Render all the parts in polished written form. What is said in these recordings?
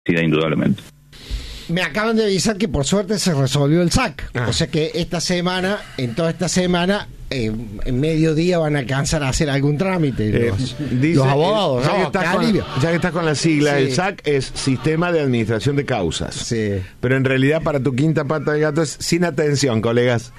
indudablemente. Me acaban de avisar que por suerte se resolvió el SAC. O sea que toda esta semana, en mediodía van a alcanzar a hacer algún trámite. Los abogados. Ya que estás con la sigla, Sí. el SAC es Sistema de Administración de Causas. Sí. Pero en realidad para tu quinta pata de gato es sin atención, colegas.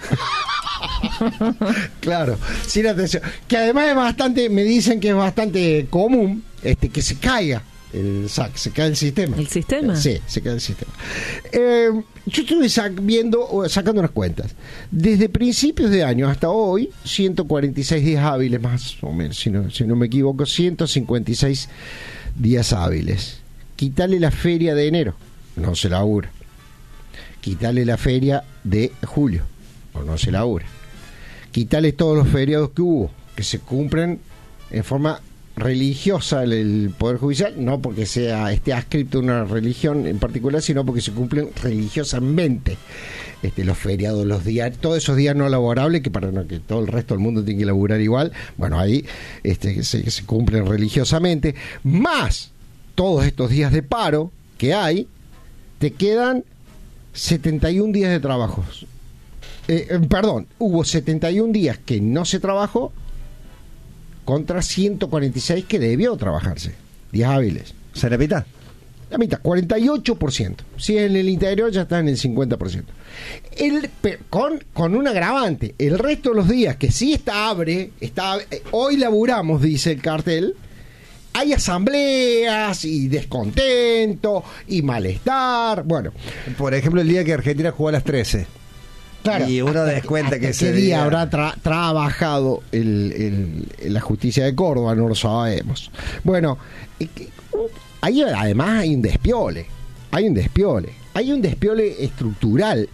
Claro, sin atención. Que además es bastante, me dicen que es bastante común que se caiga el SAC, se cae el sistema. ¿El sistema? Sí, se cae el sistema. Yo estuve sacando unas cuentas. Desde principios de año hasta hoy, 146 días hábiles más o menos, si no me equivoco, 156 días hábiles. Quítale la feria de enero, no se labura. Quítale la feria de julio, no se labura. Quítale todos los feriados que hubo, que se cumplen en forma religiosa el Poder Judicial, no porque esté adscrito a una religión en particular, sino porque se cumplen religiosamente los feriados, los días, todos esos días no laborables que para que todo el resto del mundo tiene que laburar igual, bueno, ahí se cumplen religiosamente, más todos estos días de paro que hay, te quedan 71 días de trabajos. Hubo 71 días que no se trabajó contra 146 que debió trabajarse, días hábiles. O sea, la mitad. La mitad, 48%. Si es en el interior, ya está en el 50%. Con un agravante. El resto de los días que sí hoy laburamos, dice el cartel, hay asambleas y descontento y malestar. Bueno, Por ejemplo, el día que Argentina jugó a las 13. claro, Y uno descuenta que ese ¿qué día día habrá trabajado la justicia de Córdoba? No lo sabemos. Bueno, ahí además hay un despiole. Hay un despiole estructural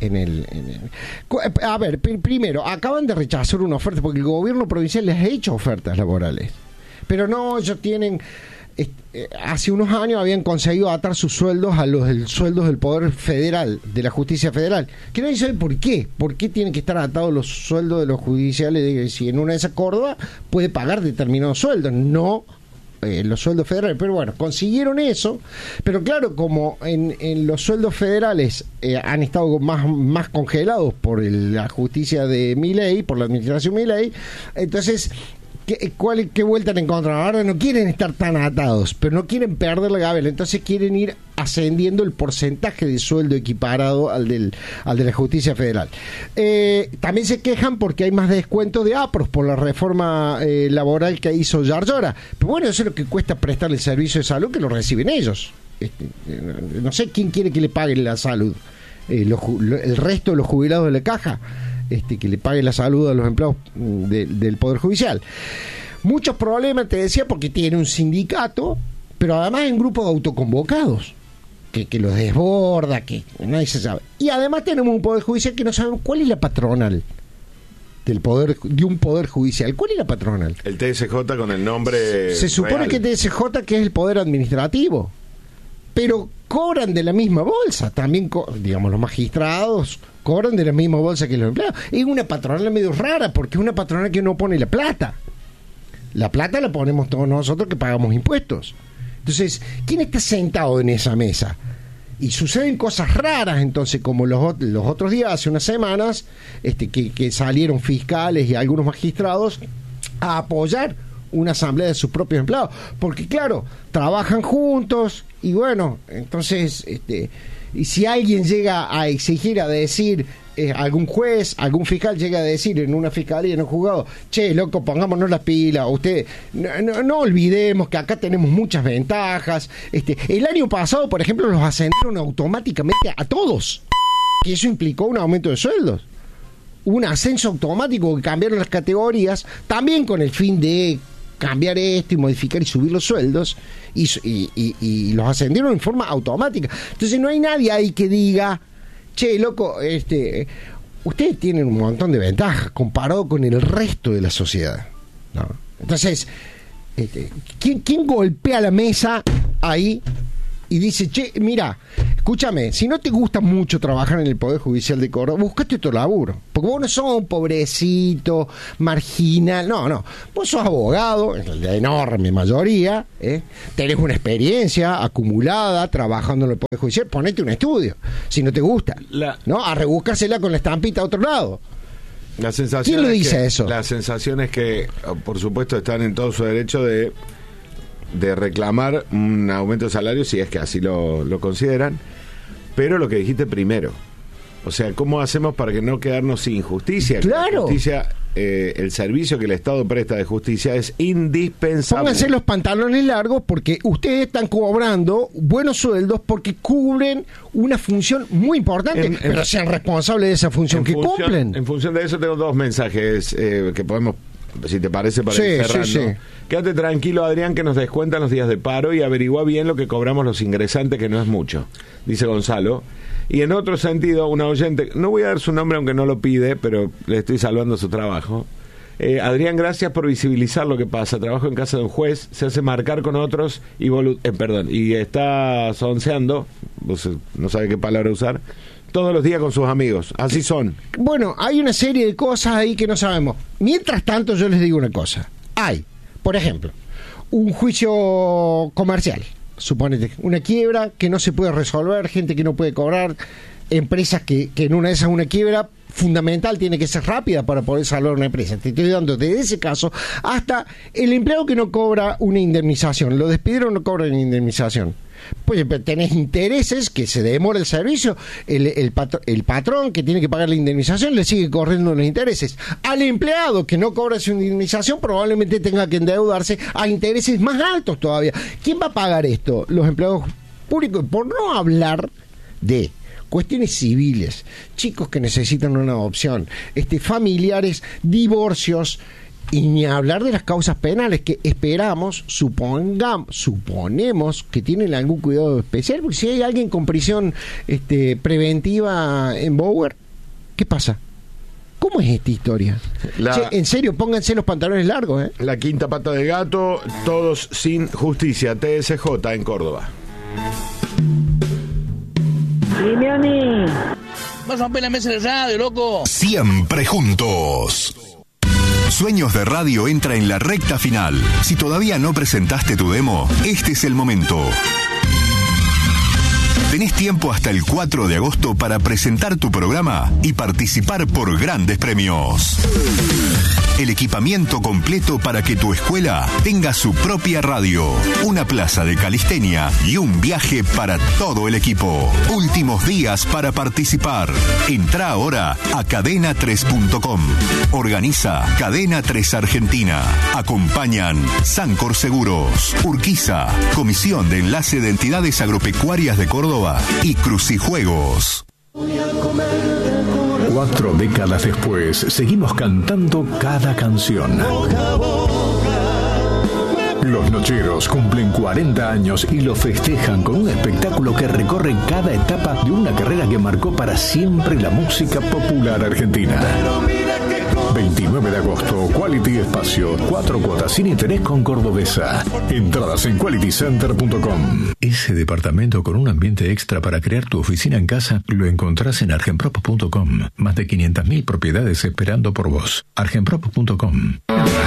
a ver, primero, acaban de rechazar una oferta porque el gobierno provincial les ha hecho ofertas laborales. Pero no, ellos tienen... hace unos años habían conseguido atar sus sueldos a los sueldos del Poder Federal, de la Justicia Federal. Que nadie sabe por qué. ¿Por qué tienen que estar atados los sueldos de los judiciales? Si en una de esas Córdoba puede pagar determinados sueldos, no los sueldos federales. Pero bueno, consiguieron eso. Pero claro, como en los sueldos federales han estado más congelados por la justicia de Milei, por la administración Milei, entonces... ¿Qué vuelta han encontrado? Ahora no quieren estar tan atados, pero no quieren perder la gabela, entonces quieren ir ascendiendo el porcentaje de sueldo equiparado al de la justicia federal. También se quejan porque hay más descuentos de APROS por la reforma laboral que hizo Yarlora. Pero bueno, eso es lo que cuesta prestarle el servicio de salud que lo reciben ellos. No sé quién quiere que le paguen la salud. El resto de los jubilados de la caja. Que le pague la salud a los empleados del Poder Judicial. Muchos problemas, te decía, porque tiene un sindicato, pero además hay un grupo de autoconvocados que los desborda, que nadie se sabe. Y además tenemos un Poder Judicial que no sabemos cuál es la patronal de un Poder Judicial. ¿Cuál es la patronal? El TSJ con el nombre Se supone real. que TSJ, que es el Poder Administrativo, pero cobran de la misma bolsa. También, digamos, los magistrados cobran de la misma bolsa que los empleados. Es una patronal medio rara, porque es una patronal que no pone la plata. La plata la ponemos todos nosotros que pagamos impuestos. Entonces, ¿quién está sentado en esa mesa? Y suceden cosas raras, entonces, como los otros días, hace unas semanas, que salieron fiscales y algunos magistrados a apoyar una asamblea de sus propios empleados, porque claro, trabajan juntos y bueno, entonces y si alguien llega a exigir, a decir, algún juez, algún fiscal llega a decir en una fiscalía, en un juzgado, che, loco, pongámonos las pilas, usted, no olvidemos que acá tenemos muchas ventajas. El año pasado, por ejemplo, los ascendieron automáticamente a todos, que eso implicó un aumento de sueldos, un ascenso automático, que cambiaron las categorías, también con el fin de cambiar esto y modificar y subir los sueldos, y los ascendieron en forma automática. Entonces no hay nadie ahí que diga, che, loco, ustedes tienen un montón de ventajas comparado con el resto de la sociedad, ¿no? Entonces, ¿quién golpea la mesa ahí y dice, che, mira, escúchame, si no te gusta mucho trabajar en el Poder Judicial de Córdoba, buscate otro laburo. Porque vos no sos un pobrecito, marginal. No. Vos sos abogado, en la enorme mayoría, tenés una experiencia acumulada trabajando en el Poder Judicial. Ponete un estudio, si no te gusta. ¿No? A rebuscársela con la estampita a otro lado. La sensación ¿Quién lo dice eso? La sensación es que, por supuesto, están en todo su derecho de reclamar un aumento de salario si es que así lo consideran, pero lo que dijiste primero, o sea, ¿cómo hacemos para que no quedarnos sin justicia? Claro. La justicia, el servicio que el Estado presta de justicia es indispensable. Pónganse los pantalones largos porque ustedes están cobrando buenos sueldos porque cubren una función muy importante, pero sean responsables de esa función que cumplen. En función de eso tengo dos mensajes que podemos, si te parece, para ir cerrando. Sí. Quédate tranquilo, Adrián, que nos descuentan los días de paro y averigua bien lo que cobramos los ingresantes, que no es mucho, dice Gonzalo. Y en otro sentido, una oyente, no voy a dar su nombre aunque no lo pide, pero le estoy salvando su trabajo. Adrián, gracias por visibilizar lo que pasa. Trabajo en casa de un juez, se hace marcar con otros y está sonceando, no sabe qué palabra usar, todos los días con sus amigos. Así son. Bueno, hay una serie de cosas ahí que no sabemos. Mientras tanto, yo les digo una cosa. Hay, por ejemplo, un juicio comercial. Suponete, una quiebra que no se puede resolver, gente que no puede cobrar, empresas que en una de esas una quiebra fundamental tiene que ser rápida para poder salvar una empresa. Te estoy dando desde ese caso hasta el empleado que no cobra una indemnización, lo despidieron, no cobra una indemnización. Pues tenés intereses, que se demora el servicio, el patrón que tiene que pagar la indemnización le sigue corriendo los intereses. Al empleado que no cobra su indemnización probablemente tenga que endeudarse a intereses más altos todavía. ¿Quién va a pagar esto? Los empleados públicos, por no hablar de cuestiones civiles, chicos que necesitan una adopción, familiares, divorcios. Y ni hablar de las causas penales que esperamos, suponemos que tienen algún cuidado especial, porque si hay alguien con prisión preventiva en Bower, ¿qué pasa? ¿Cómo es esta historia? En serio, pónganse los pantalones largos. La quinta pata de gato, todos sin justicia. TSJ en Córdoba. Simeoni, vas a romper la mesa de radio, loco. Siempre juntos. Sueños de Radio entra en la recta final. Si todavía no presentaste tu demo, este es el momento. Tenés tiempo hasta el 4 de agosto para presentar tu programa y participar por grandes premios. El equipamiento completo para que tu escuela tenga su propia radio, una plaza de calistenia y un viaje para todo el equipo. Últimos días para participar. Entrá ahora a cadena3.com. Organiza Cadena 3 Argentina. Acompañan Sancor Seguros, Urquiza, Comisión de Enlace de Entidades Agropecuarias de Córdoba y Crucijuegos. 4 décadas después, seguimos cantando cada canción. Los Nocheros cumplen 40 años y lo festejan con un espectáculo que recorre cada etapa de una carrera que marcó para siempre la música popular argentina. 29 de agosto, Quality Espacio, 4 cuotas sin interés con Cordobesa. Entradas en qualitycenter.com. Ese departamento con un ambiente extra para crear tu oficina en casa lo encontrás en argenprop.com. Más de 500.000 propiedades esperando por vos. argenprop.com.